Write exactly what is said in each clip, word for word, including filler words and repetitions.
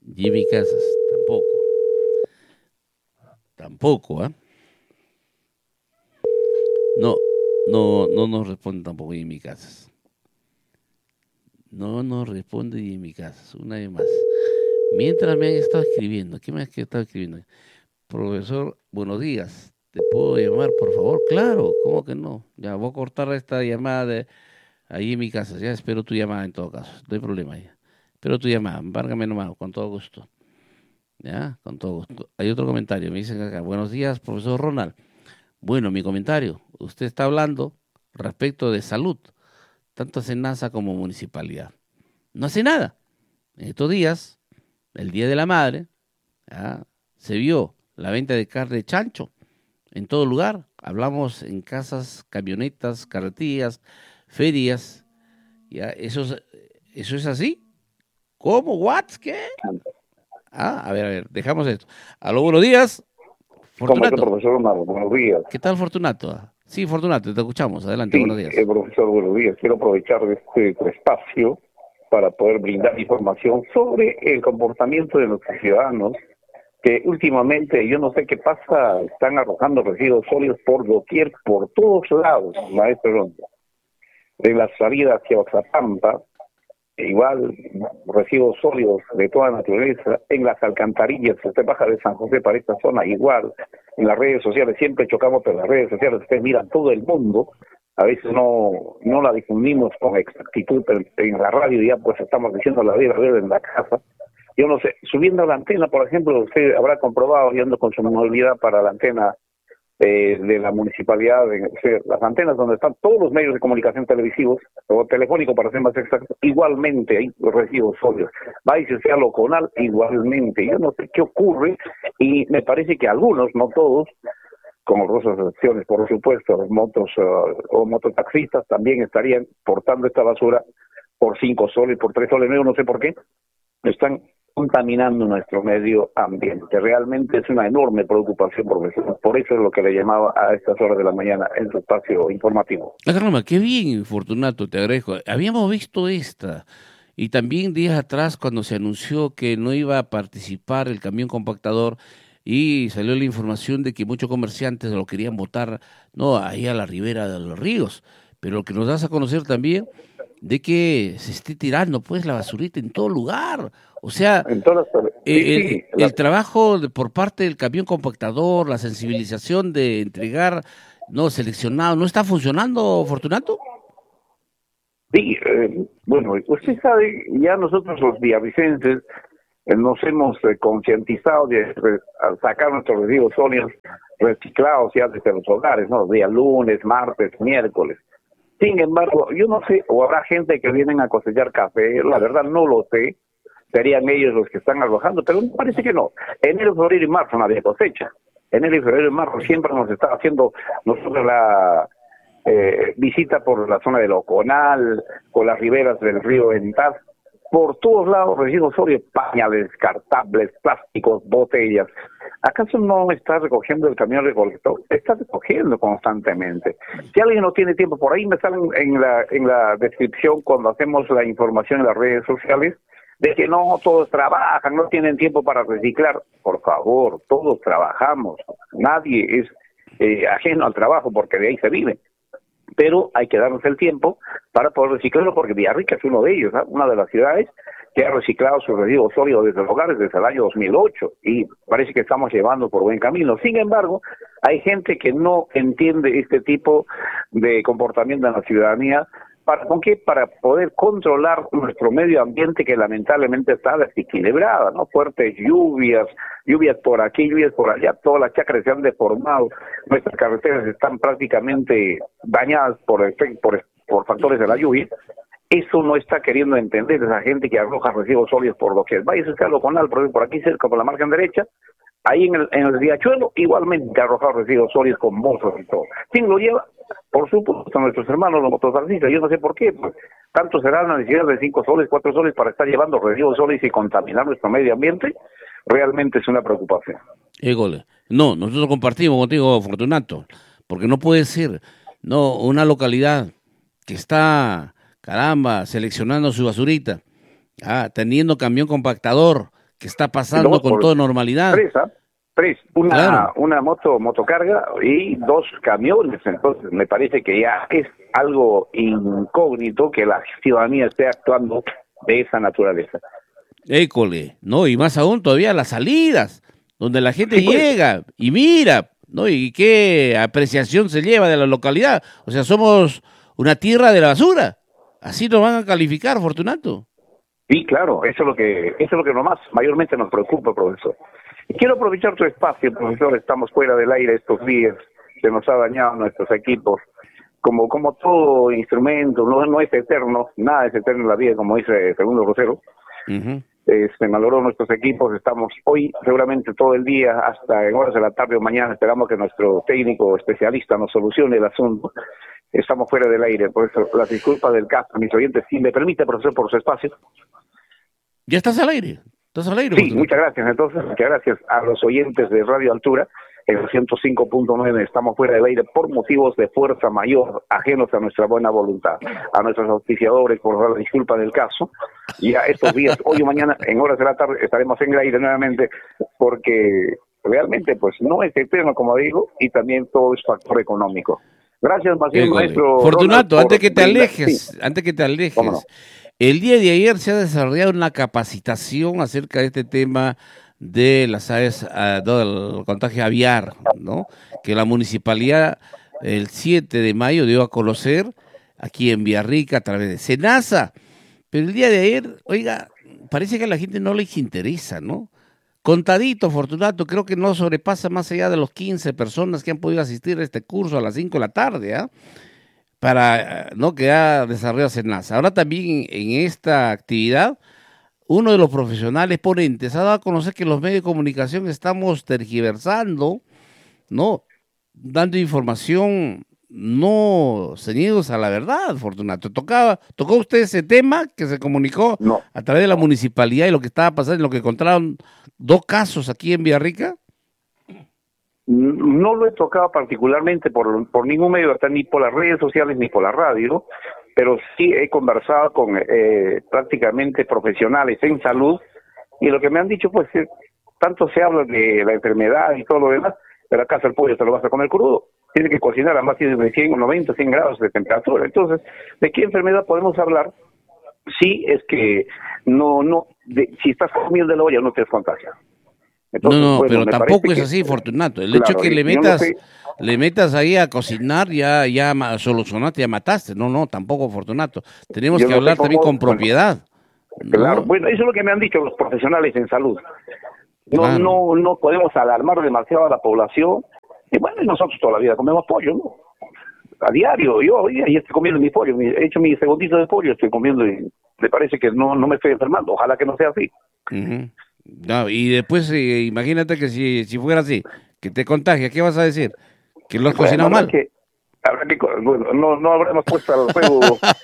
Jimmy Casas, tampoco. Tampoco, ¿ah? ¿eh? No, no, no nos responde tampoco Jimmy Casas. No nos responde Jimmy Casas, una vez más. Mientras me han estado escribiendo, ¿qué me han estado escribiendo? Profesor, buenos días, ¿te puedo llamar, por favor? Claro, ¿cómo que no? Ya, voy a cortar esta llamada de ahí en mi casa, ya espero tu llamada en todo caso, no hay problema ya. Espero tu llamada, embárgame nomás, con todo gusto. Ya, con todo gusto. Hay otro comentario, me dicen acá, buenos días, profesor Ronald. Bueno, mi comentario, usted está hablando respecto de salud, tanto SENASA como municipalidad. No hace nada. En estos días, el Día de la Madre, ¿ya? Se vio la venta de carne de chancho en todo lugar. Hablamos en casas, camionetas, carretillas, ferias. ¿Ya? ¿Eso es, eso es así? ¿Cómo? ¿What? ¿Qué? Ah, a ver, a ver, dejamos esto. Aló, buenos días. Fortunato. ¿Cómo está, profesor Omar? Buenos días. ¿Qué tal, Fortunato? Sí, Fortunato, te escuchamos. Adelante, sí, buenos días. Eh, profesor, buenos días. Quiero aprovechar este espacio para poder brindar información sobre el comportamiento de nuestros ciudadanos que últimamente, yo no sé qué pasa, están arrojando residuos sólidos por doquier, por todos lados, maestro Ronda. De la salida hacia Oaxapampa, igual residuos sólidos de toda naturaleza, en las alcantarillas, si usted baja de San José para esta zona, igual, en las redes sociales, siempre chocamos por las redes sociales, ustedes miran todo el mundo, a veces no no la difundimos con exactitud, pero en la radio ya pues estamos diciendo la vida verde en la casa. Yo no sé, subiendo a la antena, por ejemplo, usted habrá comprobado, yendo con su movilidad para la antena eh, de la municipalidad, de, o sea, las antenas donde están todos los medios de comunicación televisivos, o telefónico para ser más exacto, igualmente hay residuos sólidos. Váyase sea local, igualmente. Yo no sé qué ocurre, y me parece que algunos, no todos, con honrosas excepciones, por supuesto, los motos uh, o mototaxistas también estarían portando esta basura por cinco soles, por tres soles, yo no sé por qué, están contaminando nuestro medio ambiente. Realmente es una enorme preocupación, profesor. Por eso es lo que le llamaba a estas horas de la mañana en su espacio informativo. Ah, caramba, qué bien, Fortunato, te agradezco. Habíamos visto esta, y también días atrás cuando se anunció que no iba a participar el camión compactador y salió la información de que muchos comerciantes lo querían botar, no, ahí a la ribera de los ríos, pero lo que nos das a conocer también de que se esté tirando pues la basurita en todo lugar. O sea, todas, sí, el, sí, el, la... el trabajo de, por parte del camión compactador, la sensibilización de entregar no seleccionado, ¿no está funcionando, Fortunato? Sí, eh, bueno, usted sabe, ya nosotros los villavicenses eh, nos hemos eh, concientizado de eh, sacar nuestros residuos sólidos reciclados ya desde los hogares, ¿no? Los días lunes, martes, miércoles. Sin embargo, yo no sé, o habrá gente que vienen a cosechar café, la verdad no lo sé, serían ellos los que están arrojando, pero me parece que no. Enero, febrero y marzo no había cosecha. Enero y febrero y marzo siempre nos está haciendo nosotros la eh, visita por la zona del Oconal, por las riberas del río Ventas, por todos lados residuos sólidos, pañales, descartables, plásticos, botellas. ¿Acaso no está recogiendo el camión recolector? Está recogiendo constantemente. Si alguien no tiene tiempo, por ahí me salen en la, en la descripción cuando hacemos la información en las redes sociales, de que no todos trabajan, no tienen tiempo para reciclar. Por favor, todos trabajamos. Nadie es eh, ajeno al trabajo porque de ahí se vive. Pero hay que darnos el tiempo para poder reciclarlo, porque Villarrica es uno de ellos, ¿eh? Una de las ciudades que ha reciclado sus residuos sólidos desde los hogares desde el año dos mil ocho, y parece que estamos llevando por buen camino. Sin embargo, hay gente que no entiende este tipo de comportamiento en la ciudadanía. ¿Para con qué? Para poder controlar nuestro medio ambiente, que lamentablemente está desequilibrada, ¿no? Fuertes lluvias, lluvias por aquí, lluvias por allá, todas las chacras se han deformado, nuestras carreteras están prácticamente dañadas por, por, por factores de la lluvia. Eso no está queriendo entender esa gente que arroja residuos sólidos por lo que es. Vaya a con al por aquí cerca, por la margen derecha, ahí en el, en el riachuelo, igualmente arrojar residuos sólidos con mozos y todo. ¿Quién lo lleva? Por supuesto, nuestros hermanos los mototaxistas. Yo no sé por qué, pues, tanto será la necesidad de cinco soles, cuatro soles para estar llevando residuos sólidos y contaminar nuestro medio ambiente. Realmente es una preocupación. Égole. No, nosotros compartimos contigo, Fortunato, porque no puede ser, no, una localidad que está, caramba, seleccionando su basurita, ah, teniendo camión compactador, que está pasando con toda normalidad. Tres, ¿eh? Tres, una, claro. una moto motocarga y dos camiones. Entonces me parece que ya es algo incógnito que la ciudadanía esté actuando de esa naturaleza. École, no, y más aún todavía las salidas, donde la gente sí, pues. llega y mira, ¿no? Y qué apreciación se lleva de la localidad. O sea, somos una tierra de la basura. Así nos van a calificar, Fortunato. Sí, claro, eso es lo que eso es lo que nomás mayormente nos preocupa, profesor. Y quiero aprovechar tu espacio, profesor, estamos fuera del aire estos días, se nos ha dañado nuestros equipos. Como como todo instrumento, no, no es eterno, nada es eterno en la vida, como dice Segundo Rosero. Uh-huh. Eh, se malogró nuestros equipos, estamos hoy seguramente todo el día, hasta en horas de la tarde o mañana, esperamos que nuestro técnico especialista nos solucione el asunto. Estamos fuera del aire, por eso las disculpas del caso a mis oyentes. Si me permite, profesor, por su espacio. Ya estás al aire, estás al aire. Sí, muchas gracias. Entonces, muchas gracias a los oyentes de Radio Altura, en el ciento cinco punto nueve estamos fuera del aire por motivos de fuerza mayor, ajenos a nuestra buena voluntad. A nuestros auspiciadores, por favor, disculpa del caso. Ya estos días, hoy o mañana, en horas de la tarde, estaremos en el aire nuevamente, porque realmente, pues, no es eterno, como digo, y también todo es factor económico. Gracias, más bien, maestro Fortunato, Ronald, antes que te brindar, alejes, sí. antes que te alejes, No? el día de ayer se ha desarrollado una capacitación acerca de este tema de las aves, uh, del contagio aviar, ¿no? Que la municipalidad el siete de mayo dio a conocer aquí en Villarrica a través de SENASA. Pero el día de ayer, oiga, parece que a la gente no les interesa, ¿no? Contadito, Fortunato, creo que no sobrepasa más allá de los quince personas que han podido asistir a este curso a las cinco de la tarde, ¿ah? ¿eh? Para, ¿no? Que ha desarrollado SENASA. Ahora también en esta actividad, uno de los profesionales ponentes ha dado a conocer que los medios de comunicación estamos tergiversando, ¿no? Dando información no ceñidos a la verdad, Fortunato. Tocaba, ¿Tocó usted ese tema que se comunicó no. a través de la municipalidad y lo que estaba pasando, y lo que encontraron dos casos aquí en Villarrica? No lo he tocado particularmente por, por ningún medio, hasta ni por las redes sociales ni por la radio, pero sí he conversado con eh, prácticamente profesionales en salud, y lo que me han dicho, pues, eh, tanto se habla de la enfermedad y todo lo demás, pero acaso el pollo te lo vas a comer crudo. Tiene que cocinar a más de cien, noventa, cien grados de temperatura. Entonces, ¿de qué enfermedad podemos hablar? Sí, es que no, no, de, si estás comiendo de la olla no te contagias. Entonces, no, no, bueno, pero tampoco es que, así, Fortunato. El claro, hecho que le metas, no sé, le metas ahí a cocinar, ya, ya solucionaste, ya mataste. No, no, tampoco, Fortunato. Tenemos que no hablar cómo, también con propiedad. Bueno, claro, ¿no? Bueno, eso es lo que me han dicho los profesionales en salud. No, claro. no, no podemos alarmar demasiado a la población. Y bueno, nosotros toda la vida comemos pollo, ¿no? A diario, yo hoy ya estoy comiendo mi pollo, he hecho mi segundito de pollo, estoy comiendo y me parece que no, no me estoy enfermando. Ojalá que no sea así. Uh-huh. No, y después, eh, imagínate que si, si fuera así, que te contagia, ¿qué vas a decir? ¿Que lo has bueno, cocinado mal? Que, habrá que, bueno, no, no habremos puesto al juego.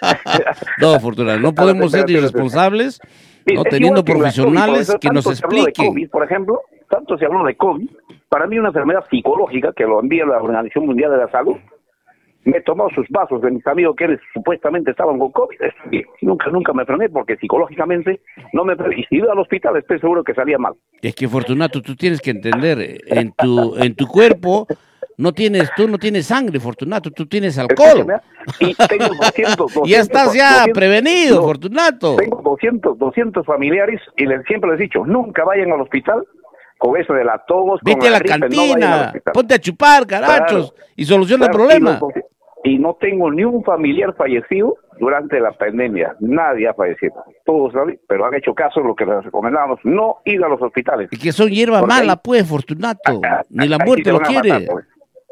No, Fortuna, no podemos ser irresponsables, no teniendo profesionales COVID, que nos expliquen. COVID, por ejemplo, tanto se habló de COVID, para mí una enfermedad psicológica que lo envía la Organización Mundial de la Salud. Me he tomado sus vasos de mis amigos que supuestamente estaban con COVID. Nunca, nunca me frené porque psicológicamente no me frené. Y si iba al hospital estoy seguro que salía mal. Es que, Fortunato, tú tienes que entender, en tu en tu cuerpo no tienes, tú no tienes sangre, Fortunato, tú tienes alcohol. Y tengo doscientos, doscientos, ya estás ya doscientos, prevenido, no, Fortunato. Tengo doscientos, doscientos familiares y les, siempre les he dicho, nunca vayan al hospital con eso de la tos. Vete con a la, la gripe, cantina, no ponte a chupar, carachos, claro, y soluciona claro, el problema. Y, los, y no tengo ni un familiar fallecido durante la pandemia. Nadie ha fallecido. Todos, ¿sabes? Pero han hecho caso de lo que les recomendamos, no ir a los hospitales. Y que son hierba Porque mala, ahí, pues, Fortunato. A, a, Ni la muerte lo quiere. Matar, pues.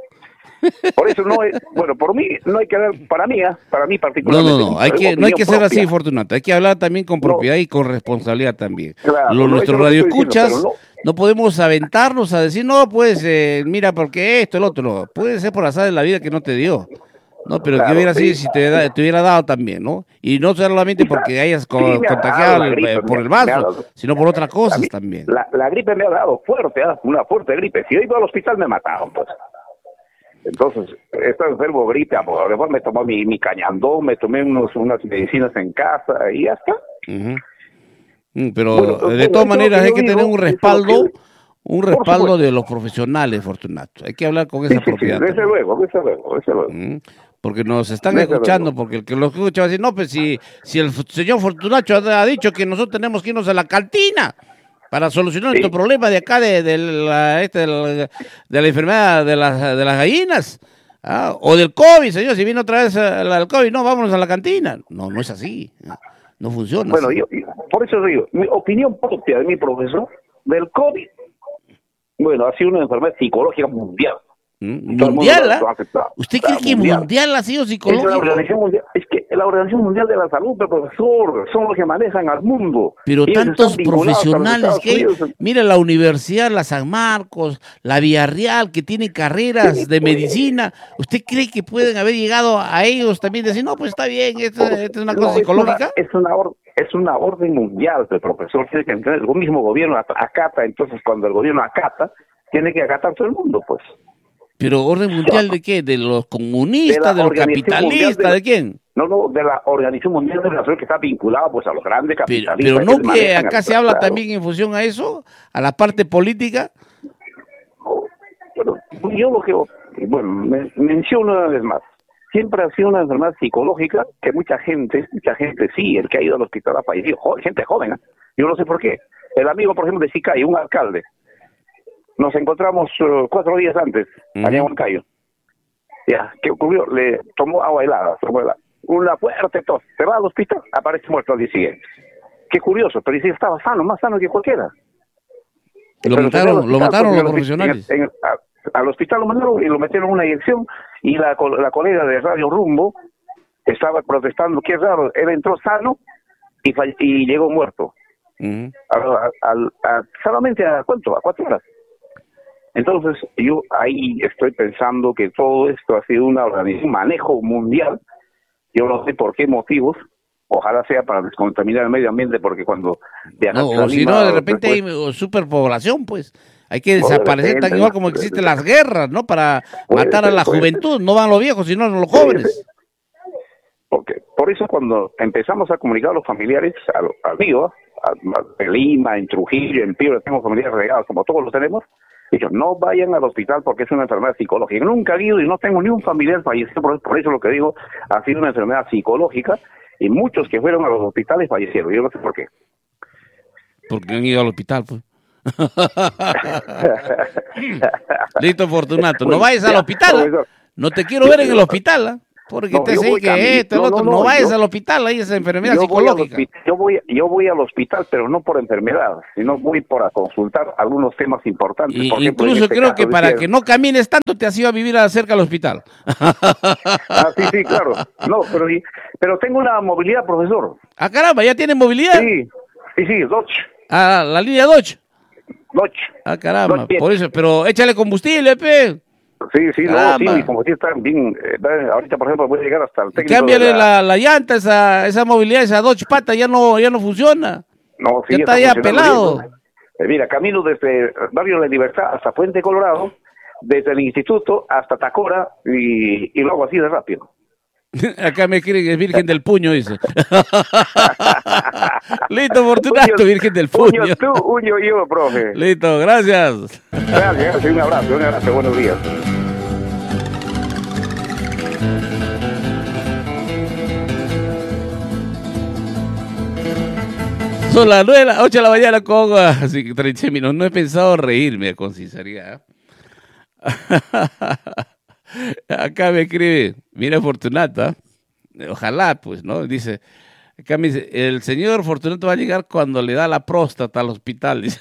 Por eso no es, bueno, por mí no hay que dar, para mí, ¿eh? para mí particularmente. No, no, no, hay que, no hay que ser propia. así, Fortunato. Hay que hablar también con propiedad no. y con responsabilidad también. Claro, Los, no, nuestros radioescuchas no. no podemos aventarnos a decir, no, pues, eh, mira, porque esto, el otro, no. Puede ser por azar de la vida que no te dio. No, pero claro, que hubiera sido sí, si te, da, te hubiera dado también, ¿no? Y no solamente porque hayas co sí, contagiado el, gripe, por el vaso, dado, sino por otras cosas mí, también. La, la gripe me ha dado fuerte, ¿eh? una fuerte gripe. Si yo iba al hospital me mataron, pues. Entonces, estoy enfermo de gripe, después me tomé mi, mi cañandón, me tomé unos, unas medicinas en casa y ya está. Uh-huh. Pero Bueno, de bueno, todas eso maneras que hay yo que digo, tener un eso que- respaldo, un Por respaldo supuesto. de los profesionales, Fortunato. Hay que hablar con Sí, esa sí, sí, propiedad desde también. luego, desde luego, desde luego. Mm, Porque nos están Desde escuchando, luego. porque el que lo escucha va a decir, no, pues si, si el f- señor Fortunato ha, ha dicho que nosotros tenemos que irnos a la cantina para solucionar nuestro Sí. problema de acá de, de la, este, de, la, de la enfermedad de las, de las gallinas, ah, o del COVID, señor, si viene otra vez eh, la del COVID, no, vámonos a la cantina. No, no es así, no funciona Bueno, así. yo, yo- por eso digo, mi opinión propia de mi profesor del COVID, bueno, ha sido una enfermedad psicológica mundial. ¿Mm? Y todo el mundo Mundial, lo, ¿ah? lo ha aceptado. ¿Usted Ah, cree que mundial. mundial ha sido Es la psicológico? Organización Mundial, es que la Organización Mundial de la Salud, pero, profesor, son los que manejan al mundo. Pero Y ellos tantos están vinculados a los profesionales Estados que hay. Unidos. Mira la Universidad, la San Marcos, la Villarreal, que tienen carreras de medicina. ¿Usted cree que pueden haber llegado a ellos también y decir, no, pues está bien, esta, esta es una cosa No, es una, psicológica? es una, or- es una orden mundial, el profesor tiene que entender, el mismo gobierno at- acata, entonces cuando el gobierno acata, tiene que acatar todo el mundo, pues. ¿Pero orden mundial de qué? ¿De los De comunistas, la de los Organización Mundial capitalistas, de de quién? No, no, de la Organización Mundial de la Salud que está vinculada pues a los grandes Pero, capitalistas. pero no ellos que manejan acá el- se habla claro. también en función a eso, a la parte política. Bueno, yo lo que, bueno, me- menciono una vez más, siempre ha sido una enfermedad psicológica que mucha gente, mucha gente sí, el que ha ido al hospital ha fallecido, jo- gente joven, ¿eh? Yo no sé por qué. El amigo, por ejemplo, de Sicay, un alcalde, nos encontramos uh, cuatro días antes, Ujú. allá en Huancayo. Ya, ¿qué ocurrió? Le tomó agua helada, tomó helada. Una fuerte tos, se va al hospital, aparece muerto al día siguiente. Qué curioso, pero dice, estaba sano, más sano que cualquiera. Lo Pero se fue al mataron, lo hospital, mataron porque los en el hospi- profesionales. en el- a- al hospital lo mandaron y lo metieron en una inyección y la, co- la colega de Radio Rumbo estaba protestando, qué raro, él entró sano y, fall- y llegó muerto. Ujú. A, a- a- a- solamente a cuánto, a cuatro horas. Entonces yo ahí estoy pensando que todo esto ha sido una organización, un manejo mundial. Yo no sé por qué motivos. Ojalá sea para descontaminar el medio ambiente, porque cuando No, viajaste a o si Lima, no, de repente después- hay superpoblación, pues. Hay que No, de desaparecer tan repente, igual no, como de existen repente. las guerras, ¿no? Para Puede matar a ser, la puede juventud. No van los viejos, sino los jóvenes. Porque por eso cuando empezamos a comunicar a los familiares, al, al mío, a- a- en Lima, en Trujillo, en Piura, tengo familiares regados, como todos los tenemos, ellos no vayan al hospital porque es una enfermedad psicológica. Nunca he ido y no tengo ni un familiar fallecido, por, por eso lo que digo, ha sido una enfermedad psicológica y muchos que fueron a los hospitales fallecieron. Yo no sé por qué. Porque han ido al hospital, pues. Listo, Fortunato. No Bueno, vayas al ya, hospital. ¿ah? profesor. No te quiero ver en el hospital, ¿ah? Porque No, te yo sé voy que también. esto, el No, otro. no, No, no, vayas yo- al hospital, ahí esa enfermedad Yo voy, al psicológica. hospi- yo, voy, yo voy al hospital, pero no por enfermedad, sino voy para consultar algunos temas importantes. Y- Por ejemplo, en incluso este creo caso que para decía- que no camines tanto te has ido a vivir cerca del hospital. Ah, sí, sí, claro. No, pero, y- pero tengo una movilidad, profesor. Ah, caramba, ya tienen movilidad. Sí, sí, sí, Dodge. Ah, la línea Dodge. Dodge. Ah, caramba, Dodge Jet. por eso, pero échale combustible, pe. Sí, sí, no, sí, Caramba. mi combustible está bien. eh, va- ahorita, por ejemplo, voy a llegar hasta el técnico. Cámbiale de la... La, llanta, esa, esa movilidad, esa Dodge Pata ya no, ya no funciona. No, sí, ya está ya funcionando pelado. bien, ¿no? Eh, mira, camino desde Barrio La Libertad hasta Puente Colorado, desde el instituto hasta Tacora y, y luego así de rápido. Acá me escriben que es Virgen del Puño, dice. Listo, Fortunato, Uño- Virgen del Puño. Uño tú, uño yo, profe. Listo, gracias. Gracias, gracias, un abrazo, un abrazo, buenos días. Son las nueve, las ocho de la mañana con así que treinta minutos. No he pensado reírme con sinceridad. Acá me escribe, mira Fortunata, ojalá pues, ¿no? Dice, acá me dice, el señor Fortunato va a llegar cuando le da la próstata al hospital. Dice.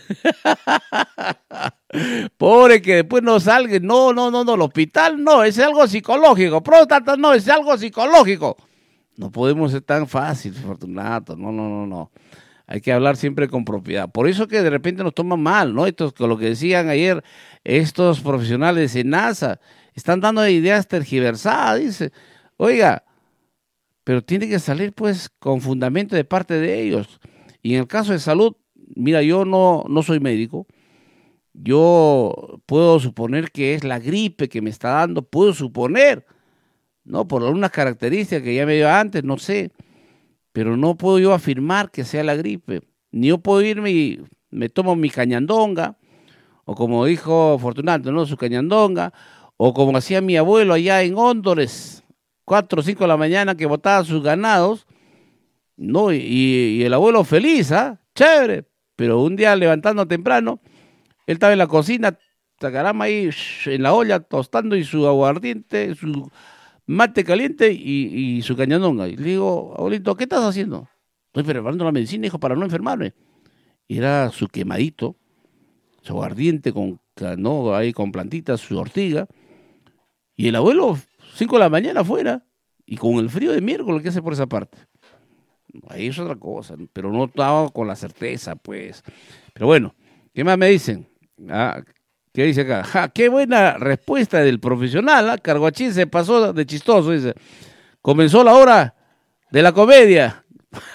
Pobre que después no salga, no, no, no, no, el hospital no, es algo psicológico, próstata no, es algo psicológico. No podemos ser tan fácil, Fortunato, no, no, no, no. Hay que hablar siempre con propiedad. Por eso que de repente nos toman mal, ¿no? Estos, con lo que decían ayer, estos profesionales de SENASA, están dando ideas tergiversadas, dice. Oiga, pero tiene que salir pues con fundamento de parte de ellos. Y en el caso de salud, mira, yo no, no soy médico, yo puedo suponer que es la gripe que me está dando, puedo suponer, ¿no? Por algunas características que ya me dio antes, no sé. Pero no puedo yo afirmar que sea la gripe. ni yo puedo irme y me tomo mi cañandonga, o como dijo Fortunato, ¿no? Su cañandonga, o como hacía mi abuelo allá en Hóndores, cuatro o cinco de la mañana que botaba sus ganados, ¿no? Y, y el abuelo feliz, ¿ah? Chévere, pero un día levantando temprano, él estaba en la cocina, caramba, ahí en la olla, tostando y su aguardiente, su mate caliente y, y su cañandonga. Y le digo, abuelito, ¿qué estás haciendo? Estoy preparando la medicina, hijo, para no enfermarme. Y era su quemadito, su aguardiente con, ¿no? Ahí con plantitas, su ortiga. Y el abuelo, cinco de la mañana afuera, y con el frío de miércoles que hace por esa parte. Ahí es otra cosa, pero no estaba con la certeza, pues. Pero bueno, ¿qué más me dicen? Ah, ¿qué dice acá? Ja, qué buena respuesta del profesional, ¿eh? Carguachín se pasó de chistoso, dice. Comenzó la hora de la comedia.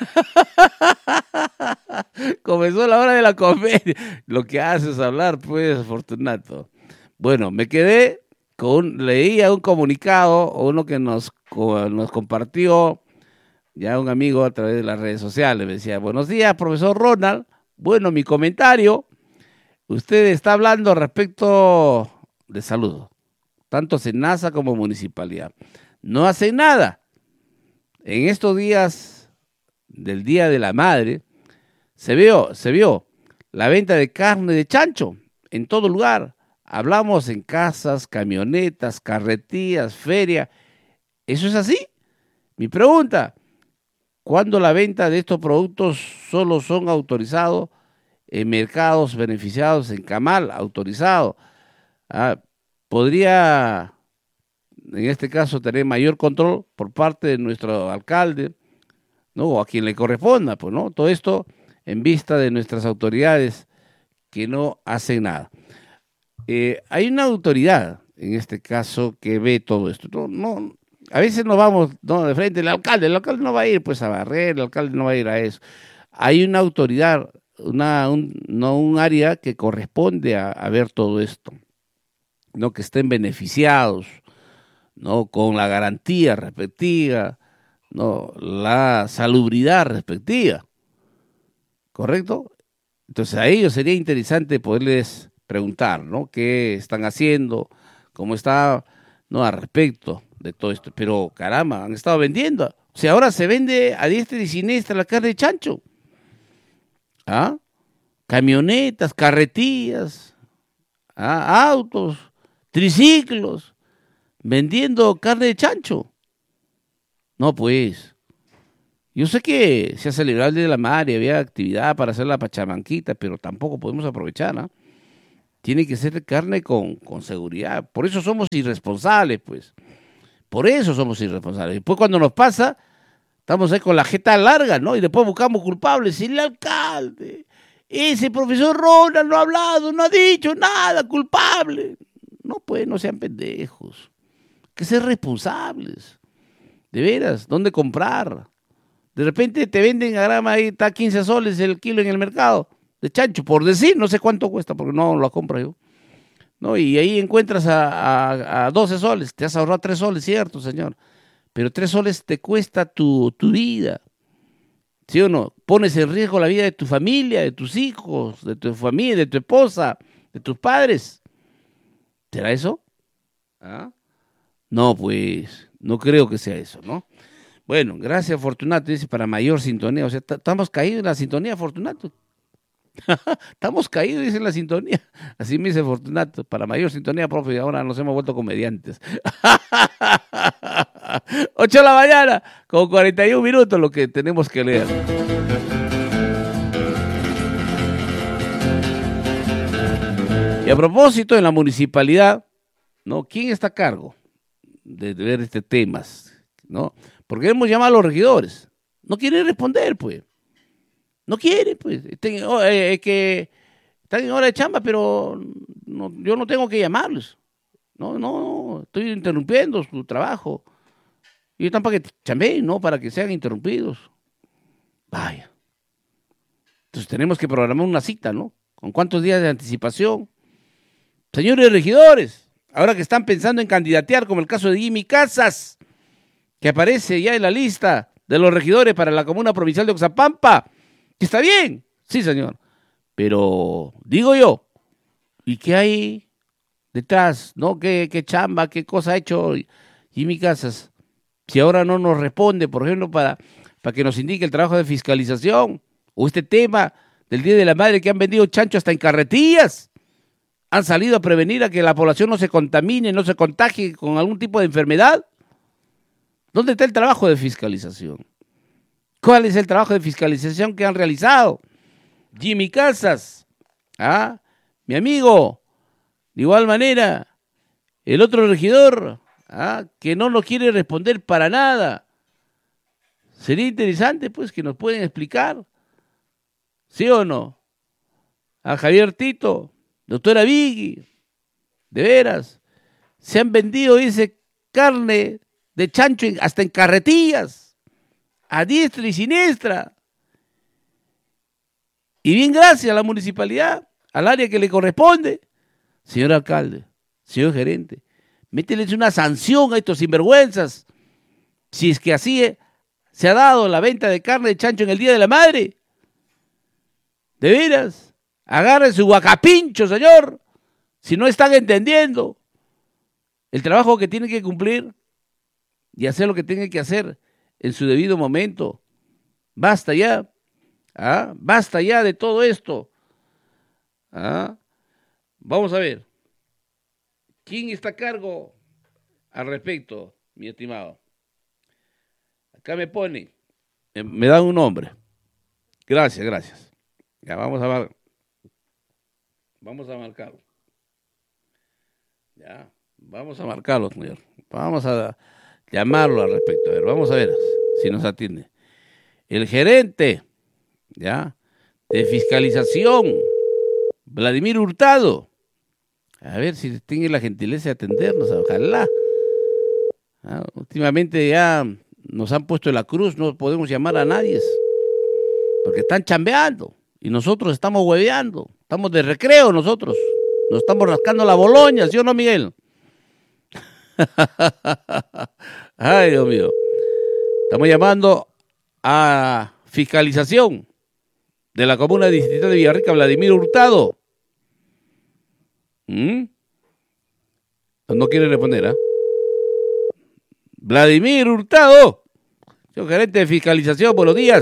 Comenzó la hora de la comedia. Lo que hace es hablar, pues, Fortunato. Bueno, me quedé con, leía un comunicado, uno que nos, nos compartió ya un amigo a través de las redes sociales. Me decía, buenos días, profesor Ronald. Bueno, mi comentario, usted está hablando respecto de salud, tanto SENASA como municipalidad. No hacen nada. En estos días del Día de la Madre, se vio, se vio la venta de carne de chancho en todo lugar. Hablamos en casas, camionetas, carretillas, feria. ¿Eso es así? Mi pregunta, ¿cuándo la venta de estos productos solo son autorizados en mercados beneficiados, en Camal, autorizado? Ah, podría, en este caso, tener mayor control por parte de nuestro alcalde, ¿no? O a quien le corresponda, pues, ¿no? Todo esto en vista de nuestras autoridades que no hacen nada. Eh, hay una autoridad, en este caso, que ve todo esto. No, no, a veces nos vamos, ¿no?, de frente, el alcalde, el alcalde no va a ir pues a barrer, el alcalde no va a ir a eso. Hay una autoridad, una, un, no un área que corresponde a, a ver todo esto, ¿no?, que estén beneficiados, ¿no?, con la garantía respectiva, ¿no?, la salubridad respectiva, ¿correcto? Entonces a ellos sería interesante poderles preguntar, ¿no?, qué están haciendo, cómo está, ¿no?, al respecto de todo esto. Pero caramba, han estado vendiendo. O sea, ahora se vende a diestra y siniestra la carne de chancho. ¿Ah? Camionetas, carretillas, ¿ah?, autos, triciclos, vendiendo carne de chancho. No, pues. Yo sé que se ha celebrado el Día de la Madre, había actividad para hacer la pachamanquita, pero tampoco podemos aprovechar, ¿no? Tiene que ser carne con, con seguridad. Por eso somos irresponsables, pues. Por eso somos irresponsables. Después cuando nos pasa, estamos ahí con la jeta larga, ¿no? Y después buscamos culpables. El alcalde, ese profesor Ronald no ha hablado, no ha dicho nada, culpable. No, pues, no sean pendejos. Hay que ser responsables. De veras, ¿dónde comprar? De repente te venden a grama, ahí está quince soles el kilo en el mercado de chancho, por decir, no sé cuánto cuesta, porque no lo compro yo. ¿No? Y ahí encuentras a, a, a doce soles, te has ahorrado tres soles, cierto, señor, pero tres soles te cuesta tu, tu vida, ¿sí o no? Pones en riesgo la vida de tu familia, de tus hijos, de tu familia, de tu esposa, de tus padres. ¿Será eso? ¿Ah? No, pues, no creo que sea eso, ¿no? Bueno, gracias, Fortunato, dice, para mayor sintonía. O sea, estamos caídos en la sintonía, Fortunato. Estamos caídos, dice, en la sintonía. Así me dice Fortunato, para mayor sintonía, profe, y ahora nos hemos vuelto comediantes. ocho de la mañana, con cuarenta y un minutos, lo que tenemos que leer. Y a propósito, en la municipalidad, ¿no?, ¿quién está a cargo de ver este temas, ¿no? Porque hemos llamado a los regidores. No quieren responder, pues. No quieren, pues. Estén, oh, eh, que están en hora de chamba, pero no, yo no tengo que llamarlos. No, no, no. Estoy interrumpiendo su trabajo. Y están para que chambeen, no para que sean interrumpidos. Vaya. Entonces tenemos que programar una cita, ¿no? ¿Con cuántos días de anticipación? Señores regidores, ahora que están pensando en candidatear, como el caso de Jimmy Casas, que aparece ya en la lista de los regidores para la comuna provincial de Oxapampa, que está bien, Sí, señor. Pero, digo yo, ¿y qué hay detrás? ¿No? ¿Qué, qué chamba, qué cosa ha hecho Jimmy Casas? Si ahora no nos responde, por ejemplo, para, para que nos indique el trabajo de fiscalización, o este tema del Día de la Madre que han vendido chancho hasta en carretillas, han salido a prevenir a que la población no se contamine, no se contagie con algún tipo de enfermedad. ¿Dónde está el trabajo de fiscalización? ¿Cuál es el trabajo de fiscalización que han realizado? Jimmy Casas, ¿ah? Mi amigo, de igual manera, el otro regidor, ¿ah? Que no nos quiere responder para nada. Sería interesante, pues, que nos pueden explicar, ¿sí o no? A Javier Tito, doctora Vigui, de veras, se han vendido, dice, carne de chancho en, hasta en carretillas, a diestra y siniestra. Y bien gracias a la municipalidad, al área que le corresponde. Señor alcalde, señor gerente, mételes una sanción a estos sinvergüenzas, si es que así se ha dado la venta de carne de chancho en el Día de la Madre. De veras, agarren su guacapincho, señor, si no están entendiendo el trabajo que tienen que cumplir y hacer lo que tienen que hacer en su debido momento. Basta ya, ¿ah? Basta ya de todo esto. ¿Ah? Vamos a ver, ¿quién está a cargo al respecto, mi estimado? Acá me pone, eh, me dan un nombre. Gracias, gracias. Ya vamos a ver. Vamos a marcarlo. Ya, vamos a marcarlo, señor. Vamos a llamarlo al respecto. A ver, vamos a ver si nos atiende. El gerente, ya, de fiscalización, Vladimir Hurtado. A ver si tiene la gentileza de atendernos, ojalá. Ah, últimamente ya nos han puesto en la cruz, no podemos llamar a nadie, porque están chambeando y nosotros estamos hueveando, estamos de recreo nosotros, nos estamos rascando la boloña, ¿sí o no, Miguel? Ay, Dios mío. Estamos llamando a fiscalización de la comuna distrital de Villarrica, Vladimir Hurtado. ¿Mm? No quiere responder, ¿ah? ¿eh? Vladimir Hurtado, yo gerente de fiscalización, buenos días.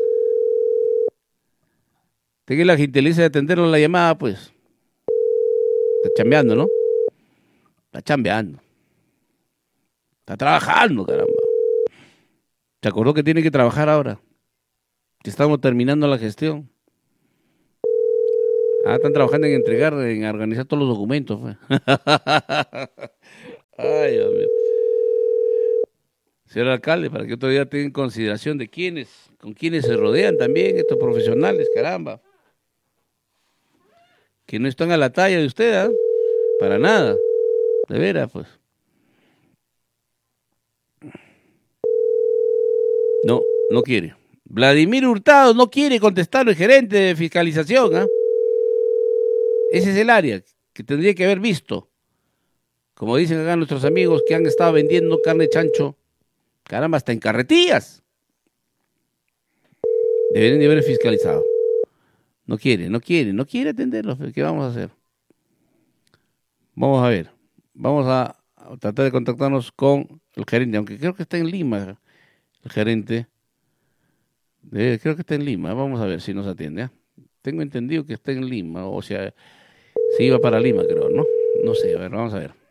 Tenga la gentileza de atendernos la llamada, pues. Está chambeando, ¿no? Está chambeando. Está trabajando, caramba. ¿Se acordó que tiene que trabajar ahora? Que estamos terminando la gestión. Ah, están trabajando en entregar, en organizar todos los documentos. Pues. Ay, Dios mío. Señor alcalde, para que otro día tengan consideración de quiénes, con quiénes se rodean también estos profesionales, caramba. Que no están a la talla de usted, ¿eh? Para nada. De veras, pues. No, no quiere. Vladimir Hurtado no quiere contestar el gerente de fiscalización, ¿eh? Ese es el área que tendría que haber visto. Como dicen acá nuestros amigos que han estado vendiendo carne de chancho, caramba, hasta en carretillas. Deberían de haber fiscalizado. No quiere, no quiere, no quiere atenderlos. ¿Qué vamos a hacer? Vamos a ver. Vamos a tratar de contactarnos con el gerente, aunque creo que está en Lima el gerente. Eh, creo que está en Lima. Vamos a ver si nos atiende. ¿eh? Tengo entendido que está en Lima, o sea, se iba para Lima, creo, ¿no? No sé, a ver, vamos a ver.